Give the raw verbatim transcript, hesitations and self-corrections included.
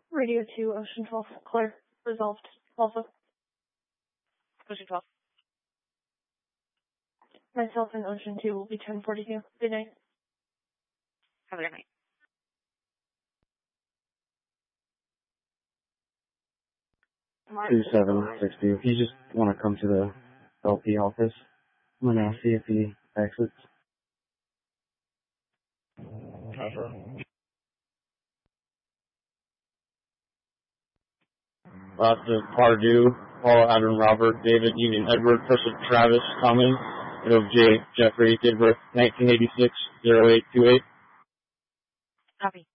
Radio two, Ocean twelve, Claire, resolved, Alpha. Ocean twelve. Myself and Ocean two will be ten forty-two. Good night. Have a good night. two seven six two. If you just want to come to the L P office, I'm going to see if he exits. Transfer. Lots of Pardue, Paul, Adam, Robert, David, Union, Edward, Person, Travis, Thomas, O J, Jeffrey, date of birth nineteen eighty-six, oh eight two eight. Copy.